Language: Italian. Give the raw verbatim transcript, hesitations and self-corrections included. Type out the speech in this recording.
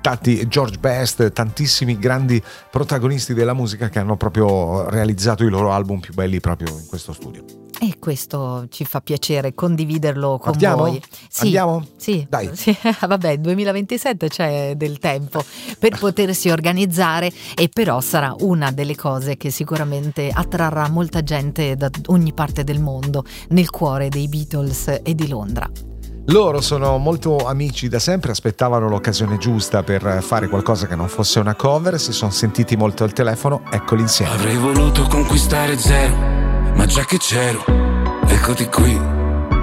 tanti George Best, tantissimi grandi protagonisti della musica che hanno proprio realizzato i loro album più belli proprio in questo studio. E questo ci fa piacere condividerlo con Partiamo? voi. Sì, Andiamo? Sì, Dai. Sì, vabbè, duemilaventisette c'è del tempo per potersi organizzare, e però sarà una delle cose che sicuramente attrarrà molta gente da ogni parte del mondo, nel cuore dei Beatles e di Londra. Loro sono molto amici da sempre, aspettavano l'occasione giusta per fare qualcosa che non fosse una cover, si sono sentiti molto al telefono, eccoli insieme. Avrei voluto conquistare zero, ma già che c'ero, eccoti qui.